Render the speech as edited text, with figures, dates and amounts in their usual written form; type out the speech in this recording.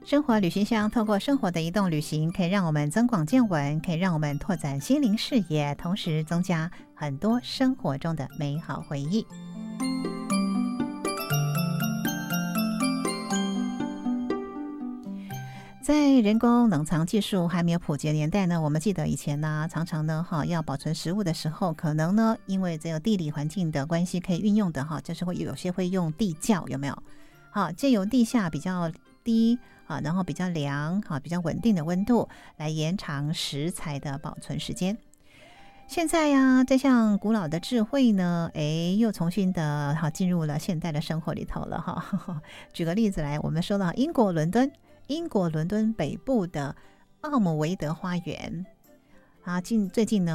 生活旅行箱透过生活的移动旅行，可以让我们增广见闻，可以让我们拓展心灵视野，同时增加很多生活中的美好回忆。在人工冷藏技术还没有普及的年代呢，我们记得以前呢，常常呢要保存食物的时候，可能呢因为这个地理环境的关系可以运用的就是会有些会用地窖，有没有？借由地下比较低然后比较凉比较稳定的温度来延长食材的保存时间。现在呀，这项古老的智慧呢，又重新的进入了现代的生活里头了举个例子来，我们说到英国伦敦北部的奥姆维德花园最近呢